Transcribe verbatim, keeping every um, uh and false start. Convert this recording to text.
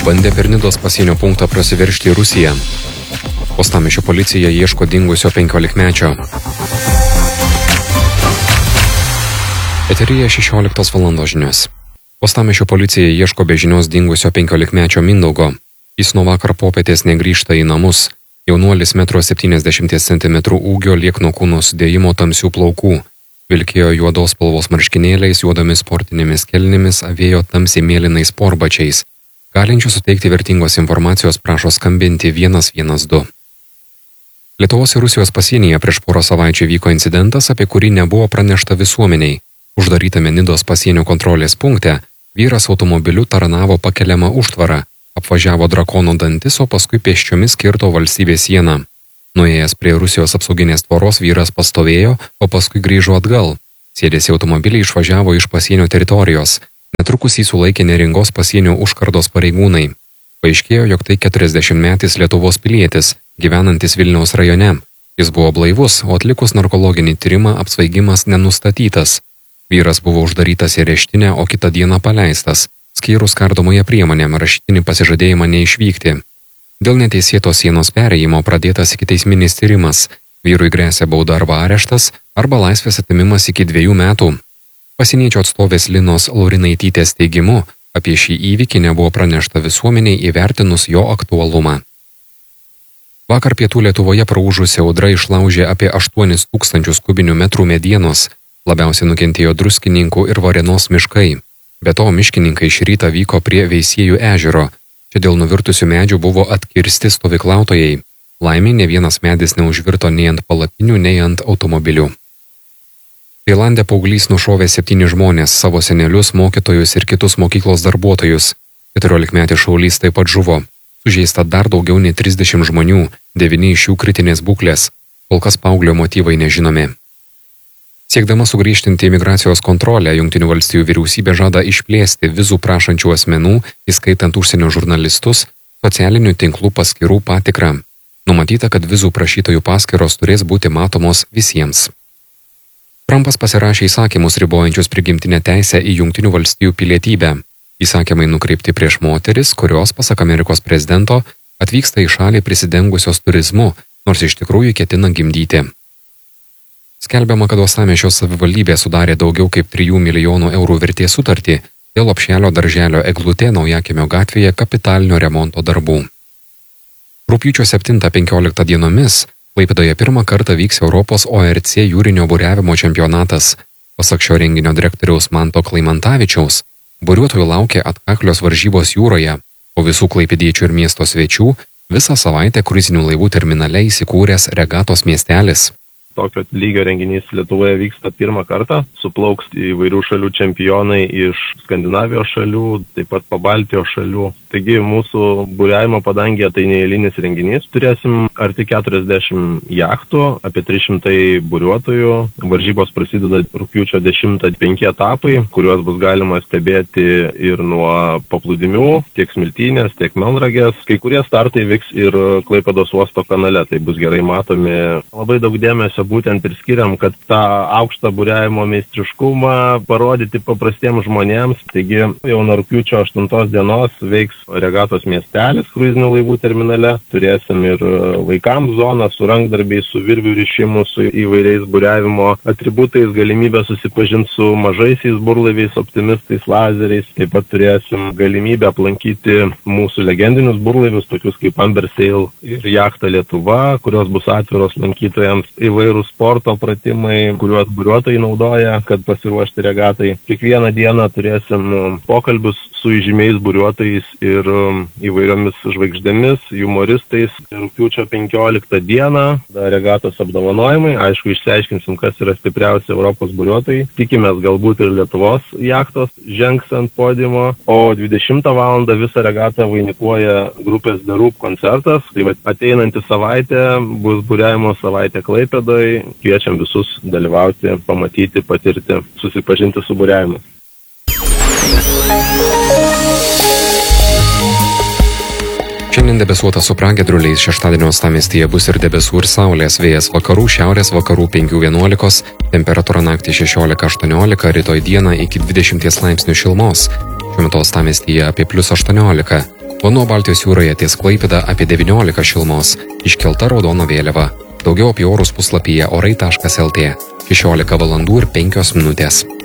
bandė per Nidos pasienio punktą prasiveržti į Rusiją. Uostamiesčio policija ieško dingusio penkiolikmečio. Eteryje šešioliktos valandos žinios. Uostamiesčio policija ieško be žinios dingusio penkiolikmečio Mindaugo. Jis nuo vakar popietės negrįžta į namus. Jaunuolis metro septyniasdešimties centimetrų ūgio, liekno kūno sudėjimo, tamsių plaukų. Vilkėjo juodos spalvos marškinėliais, juodomis sportinėmis kelnėmis, avėjo tamsiai mėlynais sportbačiais. Galinčių suteikti vertingos informacijos prašo skambinti vienas vienas du. Lietuvos ir Rusijos pasienyje prieš porą savaičių vyko incidentas, apie kurį nebuvo pranešta visuomeniai. Uždarytame Nidos pasienio kontrolės punkte vyras automobiliu taranavo pakeliamą užtvarą, apvažiavo drakono dantis, o paskui pėsčiomis kirto valstybės sieną. Nuėjęs prie Rusijos apsauginės tvoros vyras pastovėjo, o paskui grįžo atgal. Sėdęs į automobilį išvažiavo iš pasienio teritorijos. Netrukus jį sulaikė Neringos pasienio užkardos pareigūnai. Paaiškėjo, jog tai keturiasdešimtmetis Lietuvos pilietis, gyvenantis Vilniaus rajone. Jis buvo blaivus, o atlikus narkologinį tyrimą apsvaigimas nenustatytas. Vyras buvo uždarytas į areštinę, o kitą dieną paleistas, skyrus kardomąją priemonę rašytinį pasižadėjimą neišvykti. Dėl neteisėtos sienos perėjimo pradėtas ikiteisminis tyrimas. Vyrui gresia bauda arba areštas, arba laisvės atėmimas iki dviejų metų. Pasieniečio atstovės Linos Laurinaitytės teigimu, apie šį įvykį nebuvo pranešta visuomeniai įvertinus jo aktualumą. Vakar pietų Lietuvoje praūžusi audra išlaužė apie aštuonis tūkstančius kubinių metrų medienos. Labiausiai nukentėjo Druskininkų ir Varėnos miškai. Be to, miškininkai šį rytą vyko prie Veisiejų ežero. Čia dėl nuvirtusių medžių buvo atkirsti stovyklautojai. Laimei ne vienas medis neužvirto nei ant palapinių, nei ant automobilių. Tailande paauglys nušovė septyni žmonės, savo senelius, mokytojus ir kitus mokyklos darbuotojus. keturiolikmetis šaulys taip pat žuvo. Sužeista dar daugiau nei trisdešimt žmonių, devyni iš jų kritinės būklės. Kol kas paauglio motyvai nežinomi. Siekdama sugrįžtinti imigracijos kontrolę, Jungtinių valstijų vyriausybė žada išplėsti vizų prašančių asmenų, įskaitant užsienio žurnalistus, socialinių tinklų paskyrų patikrą. Numatyta, kad vizų prašytojų paskyros turės būti matomos visiems. Trumpas pasirašė įsakymus ribojančius prigimtinę teisę į Jungtinių valstijų pilietybę. Įsakymai nukreipti prieš moteris, kurios, pasak Amerikos prezidento, atvyksta į šalį prisidengusios turizmu, nors iš tikrųjų ketina gimdyti. Skelbiama, kad Uostamiesčio savivaldybė sudarė daugiau kaip trijų milijonų eurų vertės sutartį dėl Lopšelio darželio Eglutė Naujakimio gatvėje kapitalinio remonto darbų. Rugpjūčio septintą penkioliktą dienomis Klaipėdoje pirmą kartą vyks Europos O R C jūrinio buriavimo čempionatas. Pasak šio renginio direktoriaus Manto Klaimantavičiaus, buriuotojų laukia atkaklios varžybos jūroje, o visų klaipėdiečių ir miesto svečių visą savaitę kruizinių laivų terminale įsikūręs regatos miestelis. Tokio lygio renginys Lietuvoje vyksta pirmą kartą. Suplauks įvairių šalių čempionai iš Skandinavijos šalių, taip pat Pabaltijos šalių. Taigi mūsų buriavimo padangėje tai neeilinis renginys. Turėsim arti keturiasdešimt jachtų, apie trys šimtai buriuotojų. Varžybos prasideda rugpjūčio dešimtą, penki etapai, kuriuos bus galima stebėti ir nuo paplūdimių, tiek Smiltynės, tiek Melnragės. Kai kurie startai vyks ir Klaipėdos uosto kanale, tai bus gerai matomi. Labai daug dėmesio būtent ir skiriam, kad tą aukštą buriavimo meistriškumą parodyti paprastiems žmonėms. Taigi jau nuo rugpjūčio aštuntos dienos veiks regatos miestelis kruizinių laivų terminale. Turėsim ir vaikams zoną su rankdarbiais, su virvių rišimu, su įvairiais buriavimo atributais, galimybę susipažinti su mažaisiais burlaiviais, optimistais, lazeriais. Taip pat turėsim galimybę aplankyti mūsų legendinius burlaivius, tokius kaip Amber Sail ir Jachta Lietuva, kurios bus atviros lankytojams, įvairūs sporto pratimai, kuriuos buriuotojai naudoja, kad pasiruošti regatai. Kiekvieną dieną turėsim pokalbius su įžymiais buriuotojais ir įvairiomis žvaigždėmis, humoristais. Rugpjūčio penkioliktą dieną regatos apdovanojimai. Aišku, išsiaiškinsim, kas yra stipriausi Europos buriuotojai. Tikimės galbūt ir Lietuvos jachtos žengs ant podiumo. O dvidešimtą valandą visą regatą vainikuoja grupės The Roop koncertas. Tai va, ateinantį savaitę bus buriavimo savaitė Klaipėdoje. Kviečiam visus dalyvauti, pamatyti, patirti, susipažinti su buriavimu. Šiandien debesuota su pragiedruliais, šeštadienio uostamiestyje bus ir debesų ir saulės, vėjas vakarų, šiaurės vakarų penki vienuolika, temperatūra naktį šešiolika aštuoniolika, rytoj dieną iki dvidešimt laipsnių šilumos. Šiuo metu uostamiestyje apie plius aštuoniolika. Vanduo Baltijos jūroje ties Klaipėda apie devyniolika šilumos, iškelta raudona vėliava. Daugiau apie orus puslapyje orai taškas lt. šešiolika valandų ir penkios minutės.